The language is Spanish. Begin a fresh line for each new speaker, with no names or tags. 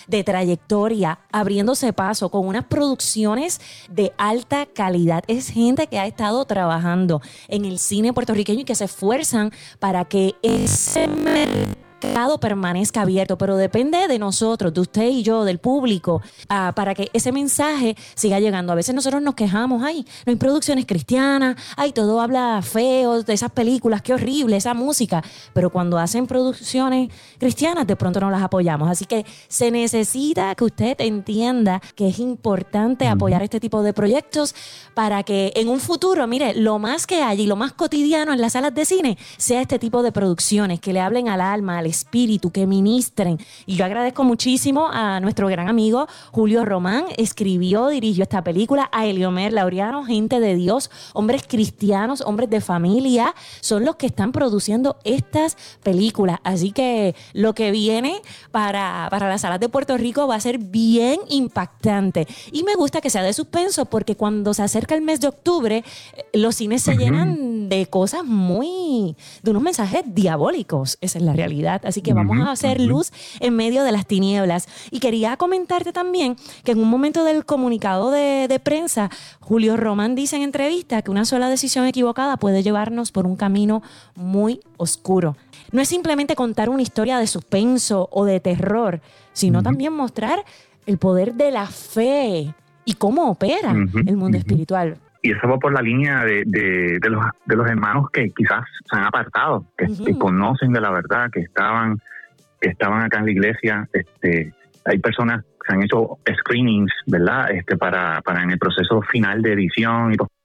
de trayectoria, abriéndose paso con unas producciones de alta calidad. Es gente que ha estado trabajando en el cine puertorriqueño y que se esfuerzan para que ese mercado permanezca abierto, pero depende de nosotros, de usted y yo, del público, para que ese mensaje siga llegando. A veces nosotros nos quejamos, ay, no hay producciones cristianas, ay, todo habla feo de esas películas, qué horrible esa música, pero cuando hacen producciones cristianas, de pronto no las apoyamos. Así que se necesita que usted entienda que es importante apoyar este tipo de proyectos para que en un futuro, mire, lo más que hay y lo más cotidiano en las salas de cine sea este tipo de producciones que le hablen al alma, al espíritu, que ministren. Y yo agradezco muchísimo a nuestro gran amigo Julio Román, escribió, dirigió esta película, a Eliomer Laureano, gente de Dios, hombres cristianos, hombres de familia, son los que están produciendo estas películas. Así que lo que viene para las salas de Puerto Rico va a ser bien impactante. Y me gusta que sea de suspenso porque cuando se acerca el mes de octubre, los cines se llenan de cosas de unos mensajes diabólicos. Esa es la realidad. Así que vamos a hacer luz en medio de las tinieblas. Y quería comentarte también que en un momento del comunicado de prensa, Julio Román dice en entrevista que una sola decisión equivocada puede llevarnos por un camino muy oscuro. No es simplemente contar una historia de suspenso o de terror, sino también mostrar el poder de la fe y cómo opera el mundo espiritual.
Y eso va por la línea de los hermanos que quizás se han apartado, que conocen de la verdad, que estaban acá en la iglesia. Hay personas que han hecho screenings, ¿verdad? Para en el proceso final de edición y